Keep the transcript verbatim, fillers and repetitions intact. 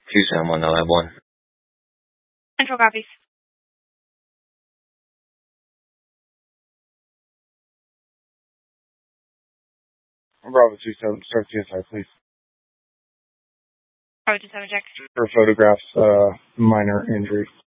two seven one, I'll have one. Central copies. Bravo two seven, start C S I, please. Bravo two seven, check. For photographs, uh, minor injury.